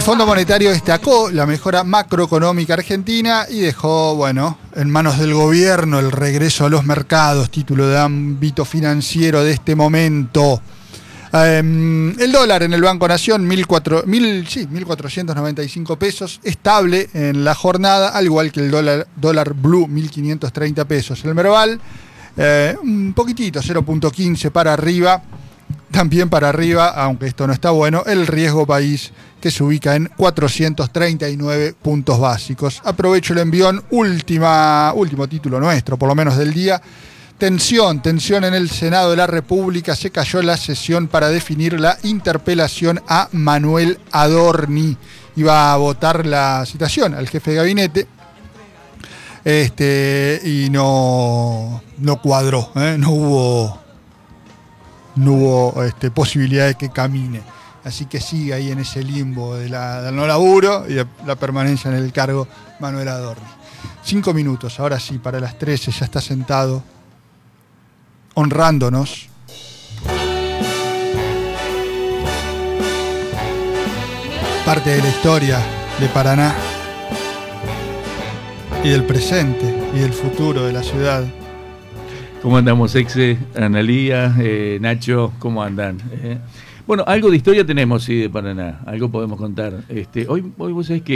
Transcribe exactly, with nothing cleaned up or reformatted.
Fondo Monetario destacó la mejora macroeconómica argentina y dejó, bueno, en manos del gobierno el regreso a los mercados, título de ámbito financiero de este momento. Um, el dólar en el Banco Nación, mil cuatrocientos noventa y cinco pesos, estable en la jornada, al igual que el dólar, dólar blue, mil quinientos treinta pesos. El Merval, eh, un poquitito, cero punto quince para arriba, también para arriba, aunque esto no está bueno, el riesgo país, que se ubica en cuatrocientos treinta y nueve puntos básicos. Aprovecho el envión, última, último título nuestro, por lo menos del día. Tensión, tensión en el Senado de la República, se cayó la sesión para definir la interpelación a Manuel Adorni. Iba a votar la citación al jefe de gabinete este, y no, no cuadró, ¿eh? no hubo, no hubo este, posibilidad de que camine. Así que sigue ahí en ese limbo de la, del no laburo y de la permanencia en el cargo Manuel Adorni. Cinco minutos, ahora sí, para las trece, ya está sentado, honrándonos. Parte de la historia de Paraná y del presente y del futuro de la ciudad. ¿Cómo andamos, Exe, Analía, eh, Nacho? ¿Cómo andan? Eh, bueno, algo de historia tenemos, sí, de Paraná. Algo podemos contar. Este, hoy, hoy vos sabés que